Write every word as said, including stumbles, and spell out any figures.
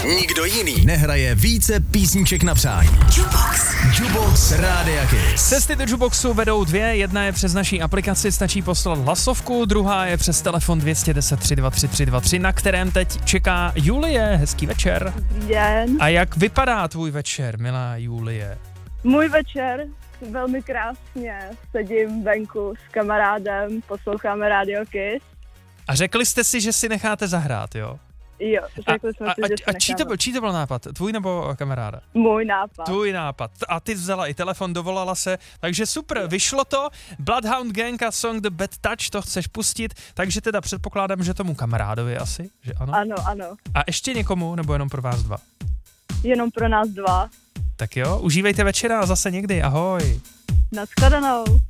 nikdo jiný nehraje více písniček na přání. Jukebox. Jukebox Rádia Kiss. Cesty do Jukeboxu vedou dvě, jedna je přes naší aplikaci, stačí poslat hlasovku, druhá je přes telefon dva jedna deset, tři dva tři, tři dva tři, na kterém teď čeká Julie. Hezký večer. Dobrý den. A jak vypadá tvůj večer, milá Julie? Můj večer velmi krásně. Sedím venku s kamarádem, posloucháme Radio Kiss. A řekli jste si, že si necháte zahrát, jo? Jo, řekli jsme a, si, a, že si a čí, to necháme. byl, čí to byl nápad? Tvůj nebo kamaráda? Můj nápad. Tvůj nápad. A ty vzala i telefon, dovolala se, takže super, vyšlo to. Bloodhound Gang a song The Bad Touch, to chceš pustit, takže teda předpokládám, že tomu kamarádovi asi, že ano? Ano, ano. A ještě někomu, nebo jenom pro vás dva? Jenom pro nás dva. Tak jo, užívejte večera a zase někdy, ahoj. Nashledanou.